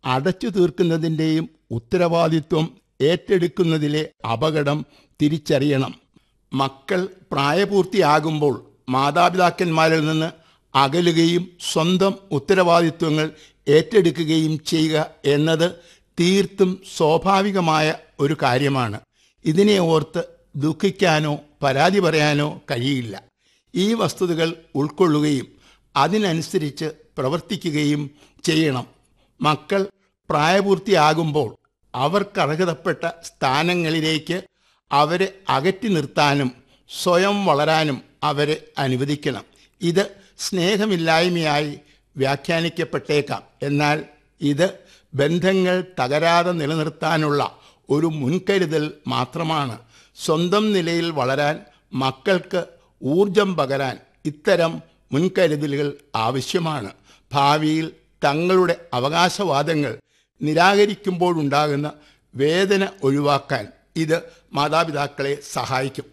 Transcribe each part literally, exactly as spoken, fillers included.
അടച്ചു തീർക്കുന്നതിൻ്റെയും ഉത്തരവാദിത്വം ഏറ്റെടുക്കുന്നതിലെ അപകടം തിരിച്ചറിയണം. മക്കൾ പ്രായപൂർത്തിയാകുമ്പോൾ മാതാപിതാക്കന്മാരിൽ നിന്ന് അകലുകയും സ്വന്തം ഉത്തരവാദിത്വങ്ങൾ ഏറ്റെടുക്കുകയും ചെയ്യുക എന്നത് തീർത്തും സ്വാഭാവികമായ ഒരു കാര്യമാണ്. ഇതിനെ ഓർത്ത് ദുഃഖിക്കാനോ പരാതി പറയാനോ കഴിയില്ല. ഈ വസ്തുതകൾ ഉൾക്കൊള്ളുകയും അതിനനുസരിച്ച് പ്രവർത്തിക്കുകയും ചെയ്യണം. മക്കൾ പ്രായപൂർത്തിയാകുമ്പോൾ അവർക്കർഹതപ്പെട്ട സ്ഥാനങ്ങളിലേക്ക് അവരെ അകറ്റി നിർത്താനും സ്വയം വളരാനും അവരെ അനുവദിക്കണം. ഇത് സ്നേഹമില്ലായ്മയായി വ്യാഖ്യാനിക്കപ്പെട്ടേക്കാം. എന്നാൽ ഇത് ബന്ധങ്ങൾ തകരാതെ നിലനിർത്താനുള്ള ഒരു മുൻകരുതൽ മാത്രമാണ്. സ്വന്തം നിലയിൽ വളരാൻ മക്കൾക്ക് ഊർജം പകരാൻ ഇത്തരം മുൻകരുതലുകൾ ആവശ്യമാണ്. ഭാവിയിൽ തങ്ങളുടെ അവകാശവാദങ്ങൾ നിരാകരിക്കുമ്പോഴുണ്ടാകുന്ന വേദന ഒഴിവാക്കാൻ ഇത് മാതാപിതാക്കളെ സഹായിക്കും.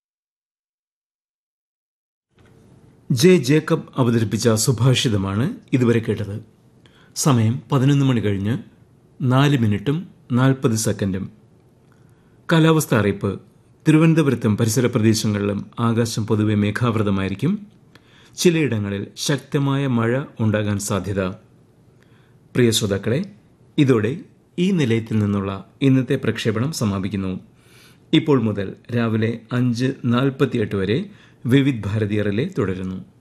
ജെ ജേക്കബ് അവതരിപ്പിച്ച സുഭാഷിതമാണ് ഇതുവരെ കേട്ടത്. സമയം പതിനൊന്ന് മണി കഴിഞ്ഞ് നാല് മിനിറ്റും നാൽപ്പത് സെക്കൻഡും. കാലാവസ്ഥ അറിയിപ്പ്. തിരുവനന്തപുരത്തും പരിസര പ്രദേശങ്ങളിലും ആകാശം പൊതുവെ മേഘാവൃതമായിരിക്കും. ചിലയിടങ്ങളിൽ ശക്തമായ മഴ ഉണ്ടാകാൻ സാധ്യത. പ്രിയ ശ്രോതാക്കളെ, ഇതോടെ ഈ നിലയത്തിൽ നിന്നുള്ള ഇന്നത്തെ പ്രക്ഷേപണം സമാപിക്കുന്നു. ഇപ്പോൾ മുതൽ രാവിലെ അഞ്ച് നാൽപ്പത്തിയെട്ട് വരെ വിവിധ് ഭാരതി റിലേ തുടരുന്നു.